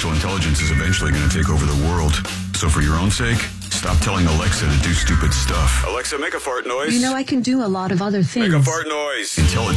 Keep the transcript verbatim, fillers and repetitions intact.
artificial intelligence is eventually going to take over the world. So for your own sake, stop telling Alexa to do stupid stuff. Alexa, make a fart noise. You know, I can do a lot of other things. Make a fart noise. Intelligence.